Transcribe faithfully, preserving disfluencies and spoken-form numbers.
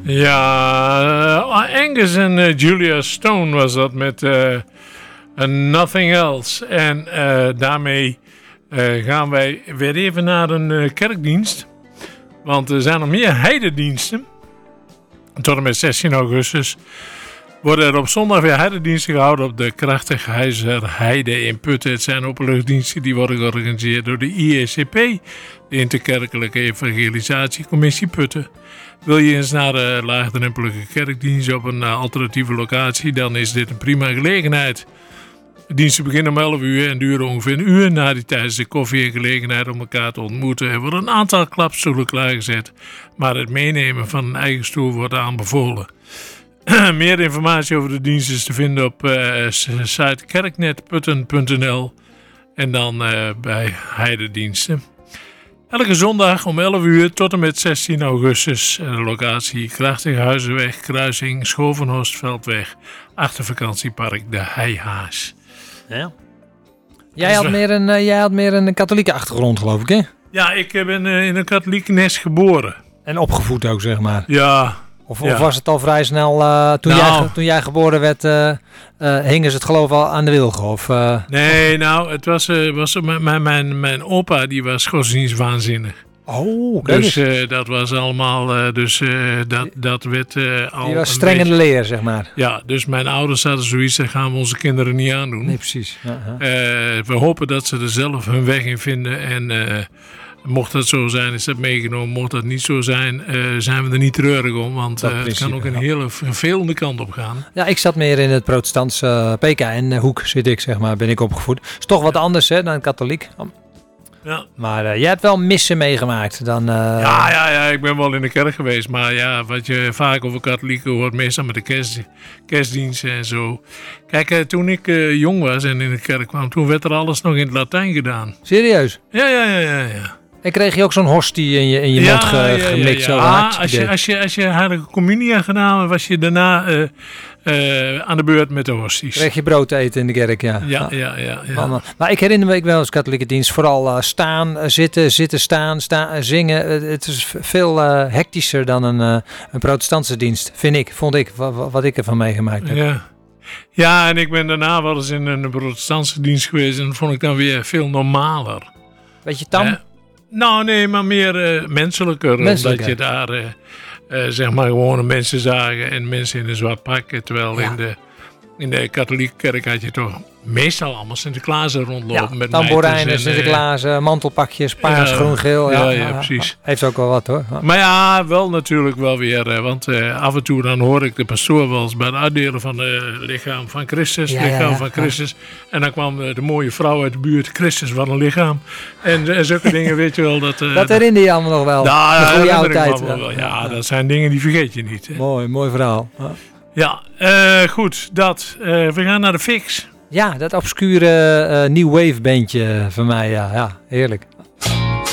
Ja, uh, Angus en uh, Julia Stone was dat met uh, Nothing Else. En uh, daarmee uh, gaan wij weer even naar een uh, kerkdienst. Want er zijn nog meer heidendiensten. Tot en met zestien augustus worden er op zondag weer heidendiensten gehouden op de Krachtighuizer Heide in Putten. Het zijn openluchtdiensten die worden georganiseerd door de I E C P, de Interkerkelijke Evangelisatiecommissie Putten. Wil je eens naar de laagdrempelige kerkdienst op een uh, alternatieve locatie, dan is dit een prima gelegenheid. De diensten beginnen om elf uur en duren ongeveer een uur. Na die tijd is de koffie en gelegenheid om elkaar te ontmoeten. Er worden een aantal klapstoelen klaargezet, maar het meenemen van een eigen stoel wordt aanbevolen. Meer informatie over de dienst is te vinden op uh, site kerknet putten punt n l en dan uh, bij heidendiensten. Elke zondag om elf uur tot en met zestien augustus. De locatie Krachtighuizenweg, kruising Schovenhorstveldweg, achtervakantiepark De Heihaas. Ja. Jij had, meer een, uh, jij had meer een katholieke achtergrond, geloof ik, hè? Ja, ik ben uh, in een katholiek nest geboren. En opgevoed ook, zeg maar. Ja. Of, ja. of was het al vrij snel, uh, toen, nou, jij, toen jij geboren werd, uh, uh, hingen ze het geloof al aan de wilgen? Of, uh, nee, nou, het was, uh, was uh, mijn, mijn, mijn opa, die was godsdienstwaanzinnig. Oh, dus uh, dat was allemaal, uh, dus uh, dat, dat werd uh, al die was streng in de leer, zeg maar. Ja, dus mijn ouders hadden zoiets, dat gaan we onze kinderen niet aandoen. Nee, precies. Ja, ja. Uh, we hopen dat ze er zelf hun weg in vinden en uh, mocht dat zo zijn, is dat meegenomen. Mocht dat niet zo zijn, uh, zijn we er niet treurig om, want uh, het kan ook een hele vervelende kant op gaan. Ja, ik zat meer in het protestantse uh, P K N-hoek, zit ik, zeg maar, ben ik opgevoed. Is toch wat anders, hè, dan een katholiek. Ja. Maar uh, jij hebt wel missen meegemaakt dan... Uh... Ja, ja, ja, ik ben wel in de kerk geweest. Maar ja, wat je vaak over katholieken hoort, meestal met de kerst, kerstdiensten en zo. Kijk, uh, toen ik uh, jong was en in de kerk kwam, toen werd er alles nog in het Latijn gedaan. Serieus? Ja, ja, ja, ja, ja. En kreeg je ook zo'n hostie in je, in je ja, mond ge, ja, gemikt? Ja, ja. Zo ah, als, je, als, je, als je heilige communie had gedaan, was je daarna uh, uh, aan de beurt met de hosties. Kreeg je brood te eten in de kerk, ja. Ja, ja, ja. ja. Maar, maar ik herinner me ik wel als katholieke dienst vooral uh, staan, uh, zitten, zitten, staan, staan uh, zingen. Uh, het is veel uh, hectischer dan een, uh, een protestantse dienst, vind ik, vond ik, wat, wat ik ervan meegemaakt heb. Ja. Ja, en ik ben daarna wel eens in een protestantse dienst geweest en dat vond ik dan weer veel normaler. Beetje tam? Uh, Nou, nee, maar meer uh, menselijker. Menselijker. Omdat je daar uh, uh, zeg maar gewone mensen zagen en mensen in een zwart pak. Terwijl ja. in, de, in de katholieke kerk had je toch meestal allemaal Sinterklaasen rondlopen. Ja, met tamboerijnen, Sinterklaasen, uh, mantelpakjes, paars, ja, groen, geel. Ja, ja, ja, ja, precies. Heeft ook wel wat hoor. Ja. Maar ja, wel natuurlijk wel weer. Uh, want uh, af en toe dan hoor ik de pastoor wel eens bij het uitdelen van het uh, lichaam van Christus. Ja, lichaam ja, ja, van Christus. Ja. En dan kwam uh, de mooie vrouw uit de buurt. Christus, wat een lichaam. En uh, zulke dingen weet je wel. Dat, uh, dat herinner je allemaal nog wel. Nou, de goede oude tijd. Wel, wel. Ja, ja, dat zijn dingen die vergeet je niet. Hè. Mooi, mooi verhaal. Ja, ja uh, goed. Dat. Uh, we gaan naar de Fix. Ja, dat obscure uh, New Wave bandje van mij. Ja, ja heerlijk.